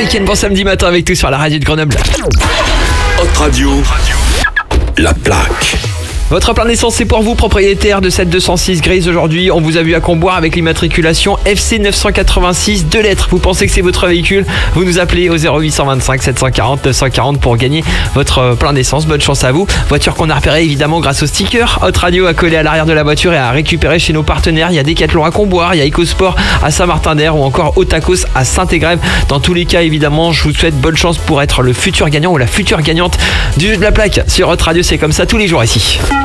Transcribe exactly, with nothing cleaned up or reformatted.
week-end, bon samedi matin avec tous sur la radio de Grenoble. Hot Radio, la plaque. Votre plein d'essence, c'est pour vous, propriétaire de cette deux cent six grise. Aujourd'hui, on vous a vu à Comboire avec l'immatriculation F C neuf cent quatre-vingt-six, deux lettres. Vous pensez que c'est votre véhicule? Vous nous appelez au zéro huit cent vingt-cinq sept cent quarante neuf cent quarante pour gagner votre plein d'essence. Bonne chance à vous. Voiture qu'on a repérée évidemment grâce au sticker Hot Radio à coller à l'arrière de la voiture et à récupérer chez nos partenaires. Il y a Decathlon à Comboire, il y a EcoSport à Saint-Martin-d'Air ou encore Otakos à Saint-Égrève. Dans tous les cas, évidemment, je vous souhaite bonne chance pour être le futur gagnant ou la future gagnante du jeu de la plaque sur Hot Radio. C'est comme ça tous les jours ici.